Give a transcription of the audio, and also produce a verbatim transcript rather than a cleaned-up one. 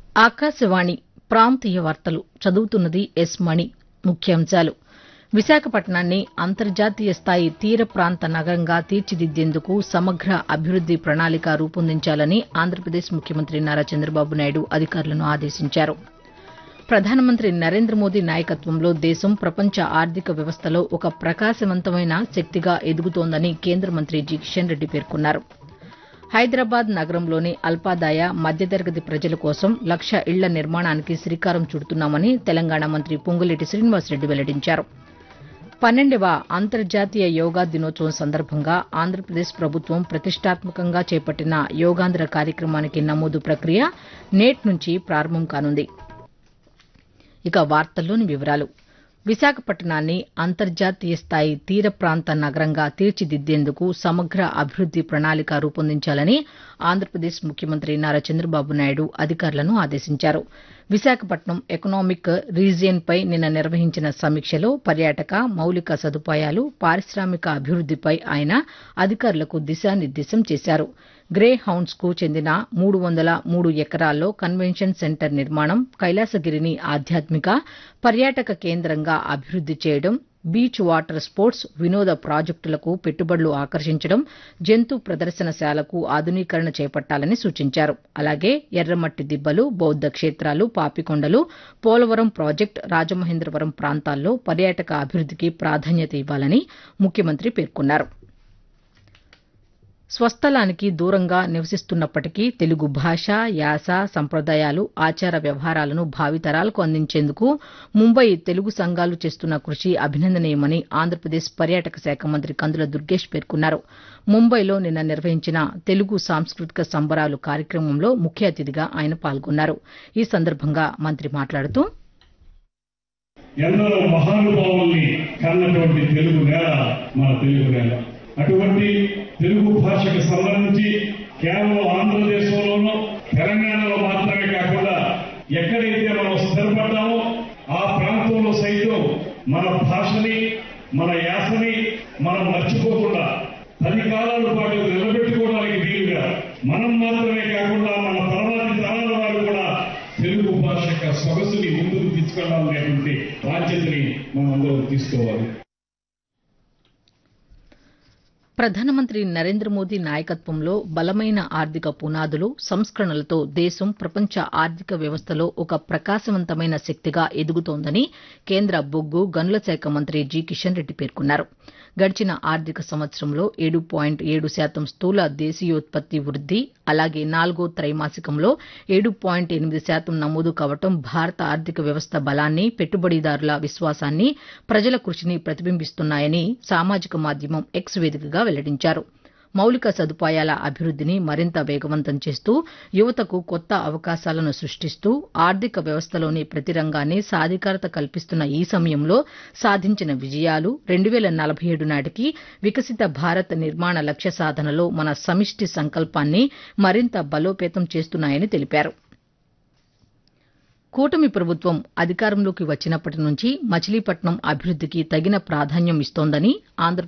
ఆకాశవాణి ప్రాంతీయ వార్తలు చదువుతున్నది ఎస్ మణి. ముఖ్యాంశాలు విశాఖపట్నాన్ని అంతర్జాతీయ స్థాయి తీర ప్రాంత నగరంగా తీర్చిదిద్దేందుకు సమగ్ర అభివృద్ది ప్రణాళిక రూపొందించాలని ఆంధ్రప్రదేశ్ ముఖ్యమంత్రి నారా చంద్రబాబు నాయుడు అధికారులను ఆదేశించారు. ప్రధానమంత్రి నరేంద్ర మోదీ నాయకత్వంలో దేశం ప్రపంచ ఆర్థిక వ్యవస్థలో ఒక ప్రకాశవంతమైన శక్తిగా ఎదుగుతోందని కేంద్ర మంత్రి జి కిషన్ రెడ్డి పేర్కొన్నారు. హైదరాబాద్ నగరంలోని అల్పాదాయ మధ్యతరగతి ప్రజల కోసం లక్ష ఇళ్ల నిర్మాణానికి శ్రీకారం చుడుతున్నామని తెలంగాణ మంత్రి పొంగులేటి శ్రీనివాసరెడ్డి వెల్లడించారు. పన్నెండవ అంతర్జాతీయ యోగా దినోత్సవం సందర్భంగా ఆంధ్రప్రదేశ్ ప్రభుత్వం ప్రతిష్టాత్మకంగా చేపట్టిన యోగాంధ్ర కార్యక్రమానికి నమోదు ప్రక్రియ నేటి నుంచి ప్రారంభం కానుంది. ఇక వార్తల్లోని వివరాలు విశాఖపట్నాన్ని అంతర్జాతీయ స్థాయి తీర ప్రాంత నగరంగా తీర్చిదిద్దేందుకు సమగ్ర అభివృద్ది ప్రణాళిక రూపొందించాలని ఆంధ్రప్రదేశ్ ముఖ్యమంత్రి నారా చంద్రబాబు నాయుడు అధికారులను ఆదేశించారు. విశాఖపట్నం ఎకనామిక్ రీజియన్పై నిన్న నిర్వహించిన సమీక్షలో పర్యాటక, మౌలిక సదుపాయాలు, పారిశామిక అభివృద్దిపై ఆయన అధికారులకు దిశానిర్దేశం చేశారు. గ్రే హౌండ్స్ కు చెందిన మూడు వందల మూడు ఎకరాల్లో కన్వెన్షన్ సెంటర్ నిర్మాణం, కైలాసగిరిని ఆధ్యాత్మిక, పర్యాటక కేంద్రంగా అభివృద్ది చేయడం, బీచ్ వాటర్ స్పోర్ట్స్, వినోద ప్రాజెక్టులకు పెట్టుబడులు ఆకర్షించడం, జంతు ప్రదర్శనశాలకు ఆధునీకరణ చేపట్టాలని సూచించారు. అలాగే ఎర్రమట్టి దిబ్బలు, బౌద్ధ క్షేత్రాలు, పాపికొండలు, పోలవరం ప్రాజెక్టు, రాజమహేంద్రవరం ప్రాంతాల్లో పర్యాటక అభివృద్దికి ప్రాధాన్యత ఇవ్వాలని ముఖ్యమంత్రి పేర్కొన్నారు. స్వస్థలానికి దూరంగా నివసిస్తున్నప్పటికీ తెలుగు భాష, యాస, సంప్రదాయాలు, ఆచార వ్యవహారాలను భావితరాలకు అందించేందుకు ముంబై తెలుగు సంఘాలు చేస్తున్న కృషి అభినందనీయమని ఆంధ్రప్రదేశ్ పర్యాటక శాఖ మంత్రి కందుల దుర్గేష్ పేర్కొన్నారు. ముంబైలో నిన్న నిర్వహించిన తెలుగు సాంస్కృతిక సంబరాలు కార్యక్రమంలో ముఖ్య అతిథిగా ఆయన పాల్గొన్నారు. ఈ సందర్భంగా మంత్రి మాట్లాడుతూ ఎందరో మహానుభావుల్ని కన్నటువంటి తెలుగు నేల మన తెలుగు నేల. అటువంటి తెలుగు భాషకు సంబంధించి కేవలం ఆంధ్రదేశంలోనూ తెలంగాణలో మాత్రమే కాకుండా ఎక్కడైతే మనం స్థిరపడ్డామో ఆ ప్రాంతంలో సైతం మన భాషని, మన యాసని మనం మర్చిపోకుండా పది కాలాల పాటు నిలబెట్టుకోవడానికి వీలుగా మనం మాత్రమే కాకుండా మన తర్వాతి తరాల వారు కూడా తెలుగు భాష యొక్క సొగసుని ముందుకు తీసుకెళ్లాలనేటువంటి బాధ్యతని మనం అందరం తీసుకోవాలి. ప్రధానమంత్రి నరేంద్ర మోదీ నాయకత్వంలో బలమైన ఆర్థిక పునాదులు, సంస్కరణలతో దేశం ప్రపంచ ఆర్థిక వ్యవస్థలో ఒక ప్రకాశవంతమైన శక్తిగా ఎదుగుతోందని కేంద్ర బొగ్గు, గనుల శాఖ మంత్రి జి కిషన్ రెడ్డి పేర్కొన్నారు. గడిచిన ఆర్థిక సంవత్సరంలో ఏడు పాయింట్ ఏడు శాతం స్థూల దేశీయోత్పత్తి వృద్ది, అలాగే నాలుగో త్రైమాసికంలో ఏడు పాయింట్ ఎనిమిది శాతం నమోదు కావడం భారత ఆర్థిక వ్యవస్థ బలాన్ని, పెట్టుబడిదారుల విశ్వాసాన్ని, ప్రజల కృషిని ప్రతిబింబిస్తున్నాయని సామాజిక మాధ్యమం ఎక్స్ వేదికగా వెల్లడించారు. మౌలిక సదుపాయాల అభివృద్దిని మరింత వేగవంతం చేస్తూ యువతకు కొత్త అవకాశాలను సృష్టిస్తూ ఆర్థిక వ్యవస్థలోని ప్రతి రంగాన్ని సాధికారత కల్పిస్తున్న ఈ సమయంలో సాధించిన విజయాలు రెండు వేల నలభై ఏడు నాటికి వికసిత భారత్ నిర్మాణ లక్ష్య సాధనలో మన సమిష్టి సంకల్పాన్ని మరింత బలోపేతం చేస్తున్నాయని తెలిపారు. కూటమి ప్రభుత్వం అధికారంలోకి వచ్చినప్పటి నుంచి మచిలీపట్నం అభివృద్దికి తగిన ప్రాధాన్యం ఇస్తోందని ఆంధ్ర